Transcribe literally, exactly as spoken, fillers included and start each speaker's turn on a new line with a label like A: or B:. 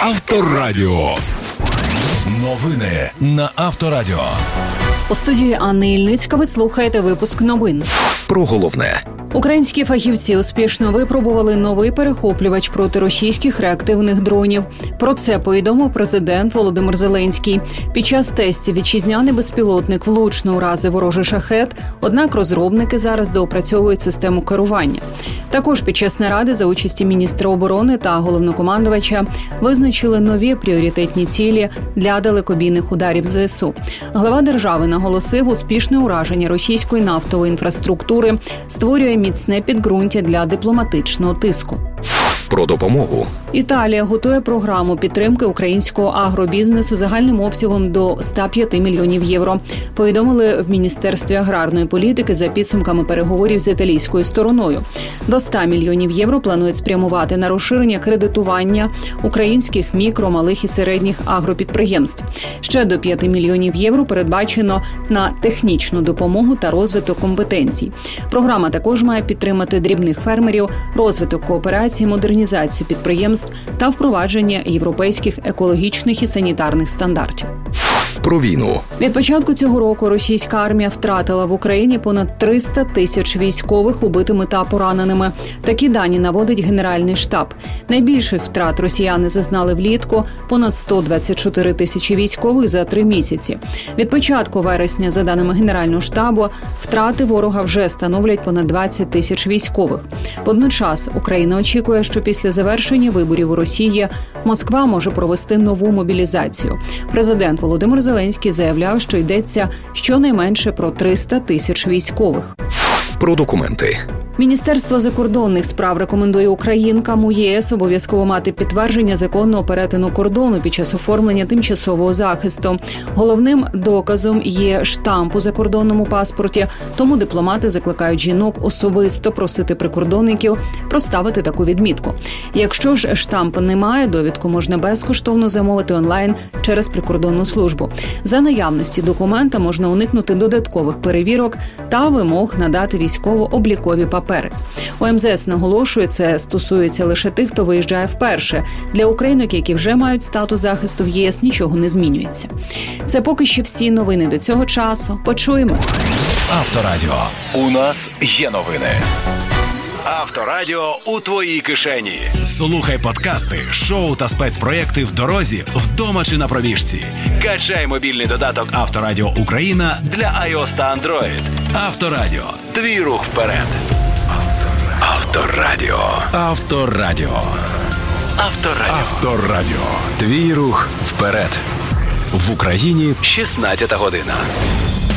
A: Авторадіо. Новини на Авторадіо.
B: У студії Анни Ільницька ви слухаєте випуск новин.
C: Про головне.
B: Українські фахівці успішно випробували новий перехоплювач проти російських реактивних дронів. Про це повідомив президент Володимир Зеленський. Під час тестів вітчизняний безпілотник влучно уразив ворожий шахет, однак розробники зараз доопрацьовують систему керування. Також під час наради за участі міністра оборони та головнокомандувача визначили нові пріоритетні цілі для далекобійних ударів ЗСУ. Глава держави наголосив, успішне ураження російської нафтової інфраструктури створює міцне підґрунтя для дипломатичного тиску.
C: Про допомогу.
B: Італія готує програму підтримки українського агробізнесу загальним обсягом до сто п'ять мільйонів євро. Повідомили в Міністерстві аграрної політики за підсумками переговорів з італійською стороною. До сто мільйонів євро планують спрямувати на розширення кредитування українських мікро, малих і середніх агропідприємств. Ще до п'ять мільйонів євро передбачено на технічну допомогу та розвиток компетенцій. Програма також має підтримати дрібних фермерів, розвиток кооперації, модернізацію підприємств та впровадження європейських екологічних і санітарних стандартів.
C: Про війну.
B: Від початку цього року російська армія втратила в Україні понад триста тисяч військових убитими та пораненими. Такі дані наводить Генеральний штаб. Найбільших втрат росіяни зазнали влітку – понад сто двадцять чотири тисячі військових за три місяці. Від початку вересня, за даними Генерального штабу, втрати ворога вже становлять понад двадцять тисяч військових. Водночас Україна очікує, що після завершення виборів у Росії Москва може провести нову мобілізацію. Президент Володимир Зеленський заявляв, що йдеться щонайменше про триста тисяч військових.
C: Про документи.
B: Міністерство закордонних справ рекомендує українкам у ЄС обов'язково мати підтвердження законного перетину кордону під час оформлення тимчасового захисту. Головним доказом є штамп у закордонному паспорті, тому дипломати закликають жінок особисто просити прикордонників проставити таку відмітку. Якщо ж штампу немає, довідку можна безкоштовно замовити онлайн через прикордонну службу. За наявності документа можна уникнути додаткових перевірок та вимог надати військово-облікові папери. У ем зе ес наголошує, це стосується лише тих, хто виїжджає вперше. Для українок, які вже мають статус захисту в ЄС, нічого не змінюється. Це поки що всі новини до цього часу. Почуємось.
A: Авторадіо.
C: У нас є новини.
A: Авторадіо у твоїй кишені. Слухай подкасти, шоу та спецпроєкти в дорозі, вдома чи на пробіжці. Качай мобільний додаток Авторадіо Україна для iOS та Android. Авторадіо. Твій рух вперед. Авторадіо. Авторадіо. Авторадіо. Авторадіо. Твій рух вперед. В Україні шістнадцята година.